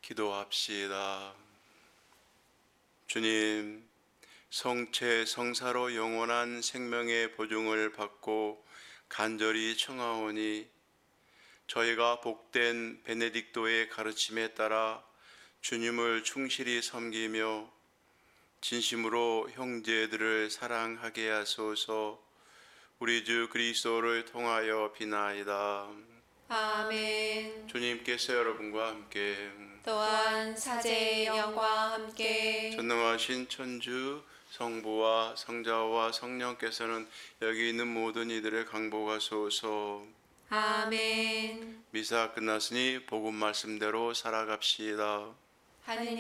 기도합시다. 주님, 성체 성사로 영원한 생명의 보증을 받고 간절히 청하오니 저희가 복된 베네딕토의 가르침에 따라 주님을 충실히 섬기며 진심으로 형제들을 사랑하게 하소서. 우리 주 그리스도를 통하여 비나이다. 아멘. 주님께서 여러분과 함께 또한 사제의 영과 함께 전능하신 천주 성부와 성자와 성령께서는 여기 있는 모든 이들을 강복하소서. 아멘. 미사 끝났으니 복음 말씀대로 살아갑시다. 하느님